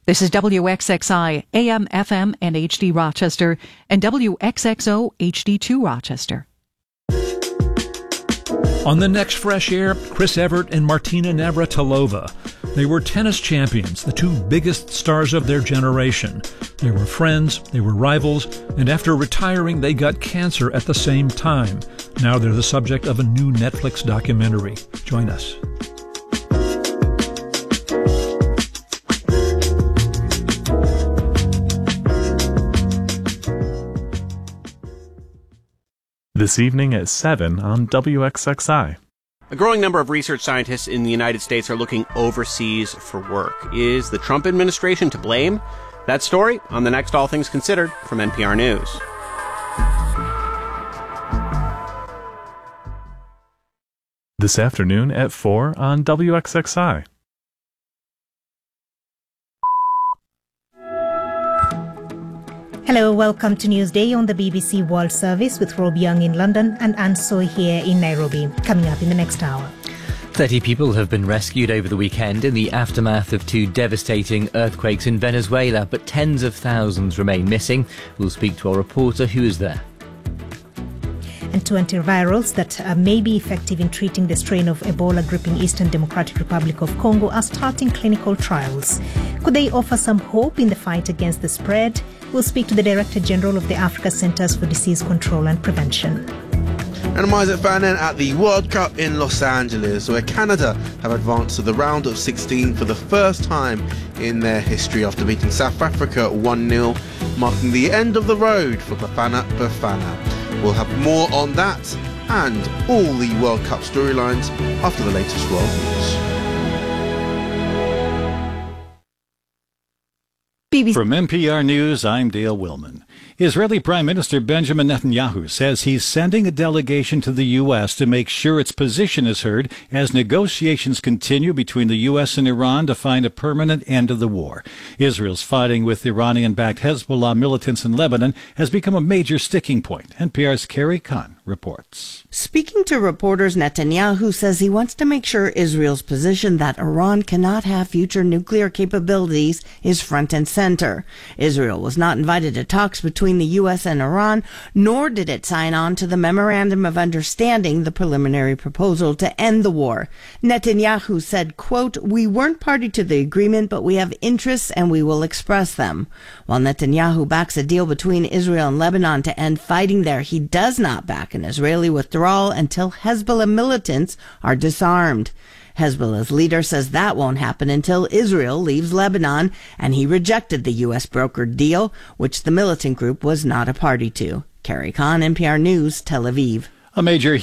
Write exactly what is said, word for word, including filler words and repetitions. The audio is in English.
This is W X X I, A M, F M, and H D Rochester, and W X X O H D two Rochester. On the next Fresh Air, Chris Evert and Martina Navratilova. They were tennis champions, the two biggest stars of their generation. They were friends, they were rivals, and after retiring, they got cancer at the same time. Now they're the subject of a new Netflix documentary. Join us. This evening at seven on W X X I. A growing number of research scientists in the United States are looking overseas for work. Is the Trump administration to blame? That story on the next All Things Considered from N P R News. This afternoon at four on W X X I. Hello, welcome to Newsday on the B B C World Service with Rob Young in London and Anne Soy here in Nairobi. Coming up in the next hour. thirty people have been rescued over the weekend in the aftermath of two devastating earthquakes in Venezuela, but tens of thousands remain missing. We'll speak to our reporter who is there. And two antivirals that uh, may be effective in treating the strain of Ebola gripping Eastern Democratic Republic of Congo are starting clinical trials. Could they offer some hope in the fight against the spread? We'll speak to the Director General of the Africa Centers for Disease Control and Prevention. And I'm Isaac Fannin at the World Cup in Los Angeles, where Canada have advanced to the round of sixteen for the first time in their history after beating South Africa one nil, marking the end of the road for Bafana Bafana. We'll have more on that and all the World Cup storylines after the latest world news. From N P R News, I'm Dale Willman. Israeli Prime Minister Benjamin Netanyahu says he's sending a delegation to the U S to make sure its position is heard as negotiations continue between the U S and Iran to find a permanent end to the war. Israel's fighting with Iranian-backed Hezbollah militants in Lebanon has become a major sticking point. N P R's Carrie Kahn reports. Speaking to reporters, Netanyahu says he wants to make sure Israel's position that Iran cannot have future nuclear capabilities is front and center. Israel was not invited to talks between the U S and Iran, nor did it sign on to the Memorandum of Understanding, the preliminary proposal to end the war. Netanyahu said, quote, "We weren't party to the agreement, but we have interests and we will express them." While Netanyahu backs a deal between Israel and Lebanon to end fighting there, he does not back an Israeli withdrawal until Hezbollah militants are disarmed. Hezbollah's leader says that won't happen until Israel leaves Lebanon, and he rejected the U S brokered deal, which the militant group was not a party to. Carrie Kahn, N P R News, Tel Aviv. A major